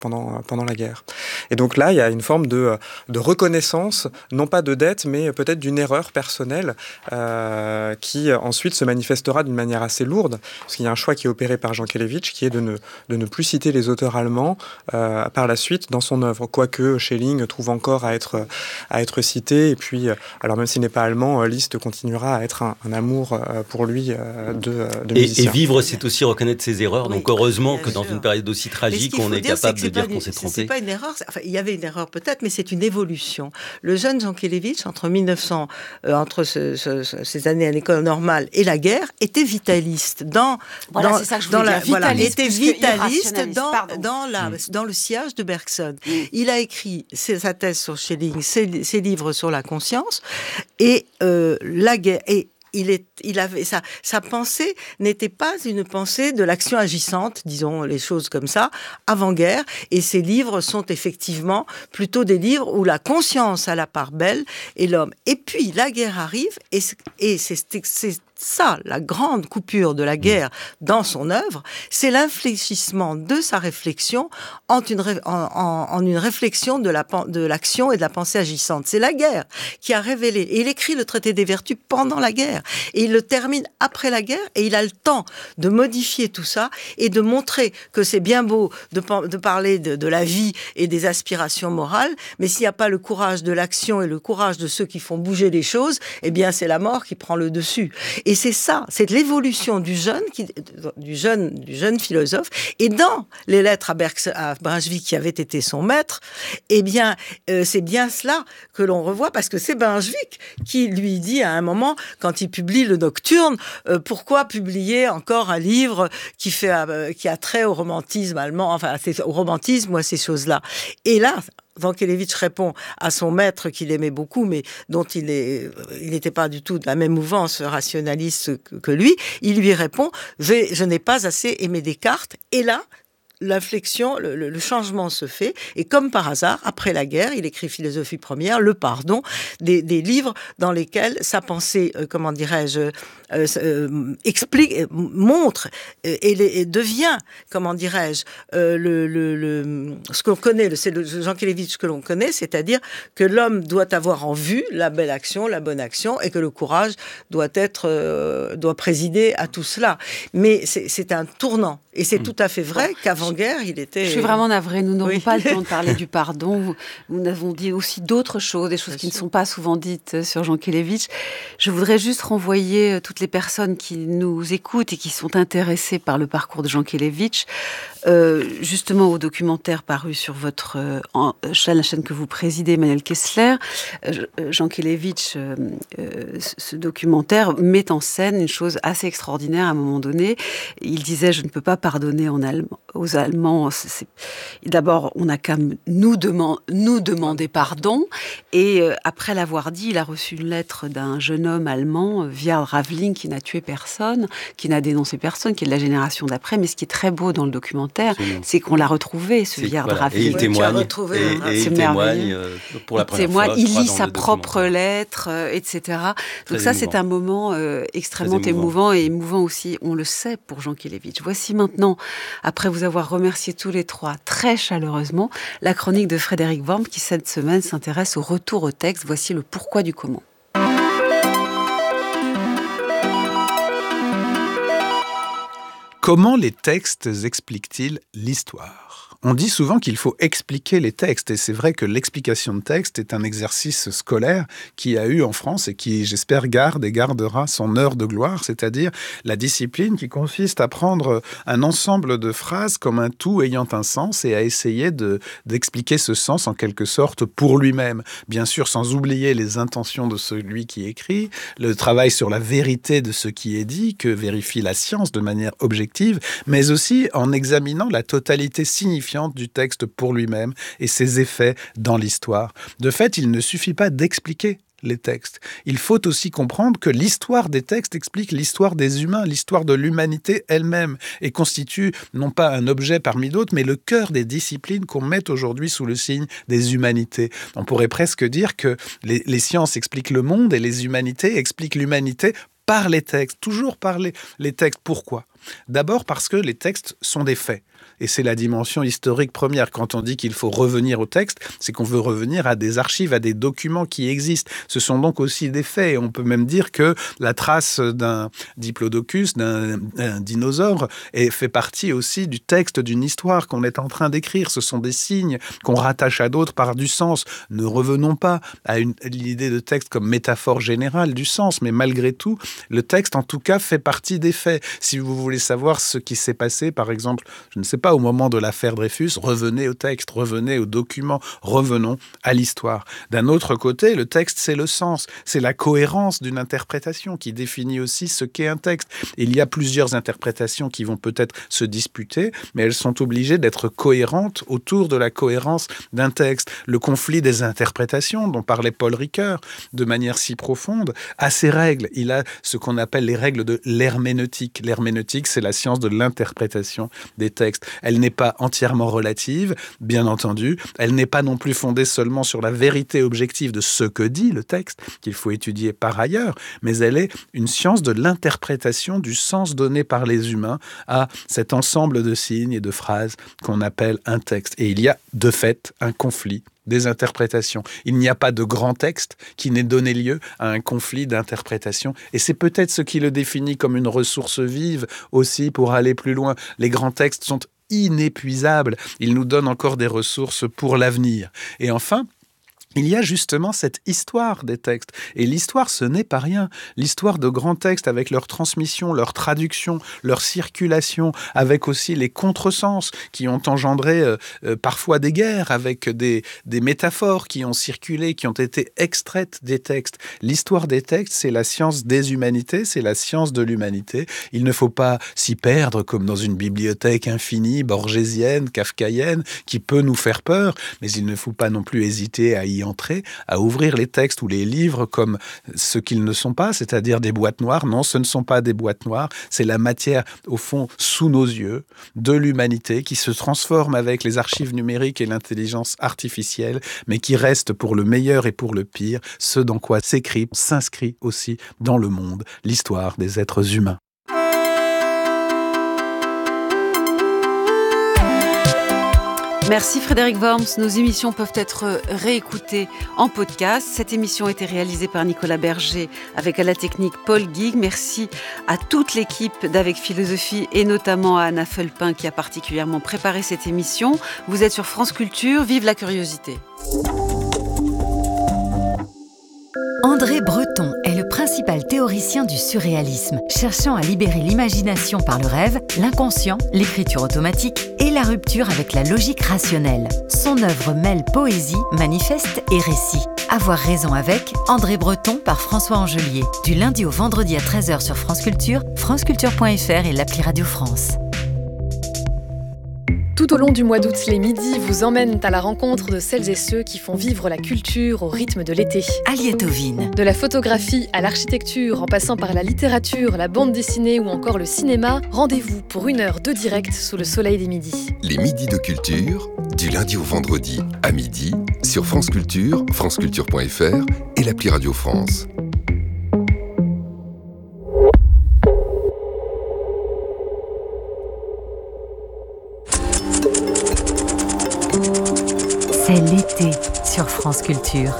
pendant la guerre. Et donc là, il y a une forme de reconnaissance, non pas de dette, mais peut-être d'une erreur personnelle qui ensuite se manifestera d'une manière assez lourde, parce qu'il y a un choix qui est opéré par Jankélévitch, qui est de ne plus citer les auteurs allemands par la suite dans son œuvre, quoique Schelling trouve encore à être cité, et puis, alors même s'il n'est pas allemand, Liszt continuera à être un amour pour lui de musicien. Et vivre, c'est aussi reconnaître ses erreurs, donc heureusement que dans une période aussi tragique, on est capable de dire qu'on s'est trompé. C'est pas une erreur, enfin, il y avait une erreur peut-être, mais c'est une évolution. Le jeune Jankélévitch, entre ces années à l'école normale et la guerre, était vitaliste. Était vitaliste dans le sillage de Bergson. Il a écrit sa thèse sur Schelling, ses livres sur la conscience, et la guerre... Il avait sa pensée n'était pas une pensée de l'action agissante, disons les choses comme ça, avant-guerre. Et ses livres sont effectivement plutôt des livres où la conscience a la part belle et l'homme. Et puis la guerre arrive et c'est ça, la grande coupure de la guerre dans son œuvre, c'est l'infléchissement de sa réflexion en une réflexion de l'action et de la pensée agissante. C'est la guerre qui a révélé. Et il écrit le traité des vertus pendant la guerre. Et il le termine après la guerre et il a le temps de modifier tout ça et de montrer que c'est bien beau de parler de la vie et des aspirations morales, mais s'il n'y a pas le courage de l'action et le courage de ceux qui font bouger les choses, eh bien c'est la mort qui prend le dessus. Et c'est ça, c'est l'évolution du jeune philosophe. Et dans les lettres à Brunswick, qui avait été son maître, eh bien, c'est bien cela que l'on revoit, parce que c'est Brunswick qui lui dit à un moment, quand il publie le Nocturne, pourquoi publier encore un livre qui a trait au romantisme allemand, enfin, au romantisme ou à ces choses-là. Et là, Jankélévitch répond à son maître qu'il aimait beaucoup, mais dont il n'était pas du tout de la même mouvance rationaliste que lui. Il lui répond « Je n'ai pas assez aimé Descartes ». Et là, l'inflexion, le changement se fait. Et comme par hasard, après la guerre, il écrit Philosophie première, Le pardon, des livres dans lesquels sa pensée, explique, montre et devient, ce qu'on connaît, c'est le Jankélévitch que l'on connaît, c'est-à-dire que l'homme doit avoir en vue la belle action, la bonne action, et que le courage doit présider à tout cela. Mais c'est un tournant. Et c'est tout à fait vrai qu'avant-guerre, il était... Je suis vraiment navrée, nous n'aurons pas le temps de parler du pardon. Nous avons dit aussi d'autres choses, des choses qui ne sont pas souvent dites sur Jankélévitch. Je voudrais juste renvoyer toutes les personnes qui nous écoutent et qui sont intéressées par le parcours de Jankélévitch, justement au documentaire paru sur la chaîne que vous présidez, Emmanuel Kessler. Jankélévitch, ce documentaire met en scène une chose assez extraordinaire à un moment donné. Il disait « Je ne peux pas pardonner aux Allemands. D'abord, on n'a qu'à nous demander pardon. » Et après l'avoir dit, il a reçu une lettre d'un jeune homme allemand, Viard Ravling, qui n'a tué personne, qui n'a dénoncé personne, qui est de la génération d'après. Mais ce qui est très beau dans le documentaire, c'est qu'on l'a retrouvé, ce Viard Ravling. Et il témoigne. Il témoigne pour la première fois. Il lit sa propre lettre, etc. Donc ça, c'est un moment extrêmement émouvant et émouvant aussi, on le sait, pour Jankélévitch. Voici maintenant, après vous avoir remercié tous les trois très chaleureusement, la chronique de Frédéric Worm qui cette semaine s'intéresse au retour au texte. Voici le pourquoi du comment. Comment les textes expliquent-ils l'histoire ? On dit souvent qu'il faut expliquer les textes, et c'est vrai que l'explication de texte est un exercice scolaire qui a eu en France et qui, j'espère, garde et gardera son heure de gloire, c'est-à-dire la discipline qui consiste à prendre un ensemble de phrases comme un tout ayant un sens et à essayer d'expliquer ce sens en quelque sorte pour lui-même. Bien sûr, sans oublier les intentions de celui qui écrit, le travail sur la vérité de ce qui est dit, que vérifie la science de manière objective, mais aussi en examinant la totalité signifiante du texte pour lui-même et ses effets dans l'histoire. De fait, il ne suffit pas d'expliquer les textes. Il faut aussi comprendre que l'histoire des textes explique l'histoire des humains, l'histoire de l'humanité elle-même, et constitue non pas un objet parmi d'autres, mais le cœur des disciplines qu'on met aujourd'hui sous le signe des humanités. On pourrait presque dire que les sciences expliquent le monde et les humanités expliquent l'humanité par les textes, toujours par les textes. Pourquoi ? D'abord parce que les textes sont des faits. Et c'est la dimension historique première. Quand on dit qu'il faut revenir au texte, c'est qu'on veut revenir à des archives, à des documents qui existent. Ce sont donc aussi des faits. Et on peut même dire que la trace d'un diplodocus, d'un dinosaure, fait partie aussi du texte d'une histoire qu'on est en train d'écrire. Ce sont des signes qu'on rattache à d'autres par du sens. Ne revenons pas à l'idée de texte comme métaphore générale du sens, mais malgré tout, le texte, en tout cas, fait partie des faits. Si vous voulez savoir ce qui s'est passé, par exemple, je ne sais pas, au moment de l'affaire Dreyfus, revenez au texte, revenez aux documents, revenons à l'histoire. D'un autre côté, le texte, c'est le sens, c'est la cohérence d'une interprétation qui définit aussi ce qu'est un texte. Il y a plusieurs interprétations qui vont peut-être se disputer, mais elles sont obligées d'être cohérentes autour de la cohérence d'un texte. Le conflit des interprétations dont parlait Paul Ricoeur de manière si profonde a ses règles. Il a ce qu'on appelle les règles de l'herméneutique. L'herméneutique, c'est la science de l'interprétation des textes. Elle n'est pas entièrement relative, bien entendu. Elle n'est pas non plus fondée seulement sur la vérité objective de ce que dit le texte, qu'il faut étudier par ailleurs, mais elle est une science de l'interprétation du sens donné par les humains à cet ensemble de signes et de phrases qu'on appelle un texte. Et il y a de fait un conflit des interprétations. Il n'y a pas de grand texte qui n'ait donné lieu à un conflit d'interprétation. Et c'est peut-être ce qui le définit comme une ressource vive aussi pour aller plus loin. Les grands textes sont inépuisables. Ils nous donnent encore des ressources pour l'avenir. Et enfin, il y a justement cette histoire des textes. Et l'histoire, ce n'est pas rien. L'histoire de grands textes avec leur transmission, leur traduction, leur circulation, avec aussi les contresens qui ont engendré parfois des guerres, avec des métaphores qui ont circulé, qui ont été extraites des textes. L'histoire des textes, c'est la science des humanités, c'est la science de l'humanité. Il ne faut pas s'y perdre comme dans une bibliothèque infinie, borgésienne, kafkaïenne, qui peut nous faire peur, mais il ne faut pas non plus hésiter à y entrer, à ouvrir les textes ou les livres comme ce qu'ils ne sont pas, c'est-à-dire des boîtes noires. Non, ce ne sont pas des boîtes noires, c'est la matière, au fond, sous nos yeux, de l'humanité, qui se transforme avec les archives numériques et l'intelligence artificielle, mais qui reste pour le meilleur et pour le pire, ce dans quoi s'inscrit aussi dans le monde l'histoire des êtres humains. Merci Frédéric Worms. Nos émissions peuvent être réécoutées en podcast. Cette émission a été réalisée par Nicolas Berger avec à la technique Paul Guig. Merci à toute l'équipe d'Avec Philosophie et notamment à Anna Felpin qui a particulièrement préparé cette émission. Vous êtes sur France Culture, vive la curiosité. André Breton est le principal théoricien du surréalisme, cherchant à libérer l'imagination par le rêve, l'inconscient, l'écriture automatique et la rupture avec la logique rationnelle. Son œuvre mêle poésie, manifeste et récit. Avoir raison avec André Breton par François Angelier. Du lundi au vendredi à 13h sur France Culture, franceculture.fr et l'appli Radio France. Tout au long du mois d'août, les midis vous emmènent à la rencontre de celles et ceux qui font vivre la culture au rythme de l'été. Aliette Ovine. De la photographie à l'architecture, en passant par la littérature, la bande dessinée ou encore le cinéma, rendez-vous pour 1 heure de direct sous le soleil des midis. Les midis de culture, du lundi au vendredi à midi, sur France Culture, franceculture.fr et l'appli Radio France. C'est l'été sur France Culture.